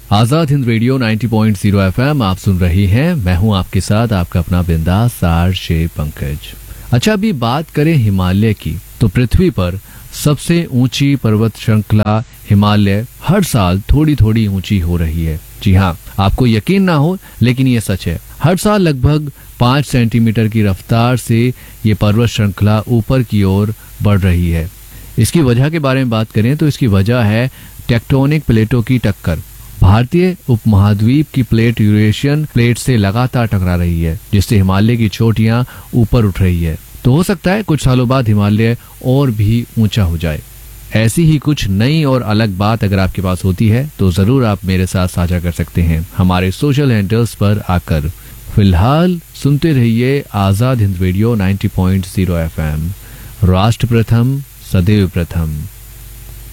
Azad Hind radio 90.0 FM आप सुन रही हैं। मैं हूं आपके साथ आपका अपना बिंदास आरजे पंकज। अच्छा, अभी बात करें हिमालय की, तो पृथ्वी पर सबसे ऊंची पर्वत श्रृंखला हिमालय हर साल थोड़ी थोड़ी ऊंची हो रही है। जी हाँ, आपको यकीन ना हो लेकिन ये सच है। हर साल लगभग 5 सेंटीमीटर की रफ्तार से ये पर्वत श्रृंखला ऊपर की ओर बढ़ रही है। इसकी वजह के बारे में बात करें तो इसकी वजह है टेक्टोनिक प्लेटों की टक्कर। भारतीय उपमहाद्वीप की प्लेट यूरेशियन प्लेट से लगातार टकरा रही है, जिससे हिमालय की चोटियां ऊपर उठ रही है। तो हो सकता है कुछ सालों बाद हिमालय और भी ऊंचा हो जाए। ऐसी ही कुछ नई और अलग बात अगर आपके पास होती है तो जरूर आप मेरे साथ साझा कर सकते हैं हमारे सोशल हैंडल्स पर आकर। फिलहाल सुनते रहिए आजाद हिंद रेडियो 90.0 एफएम। राष्ट्र प्रथम, सदैव प्रथम।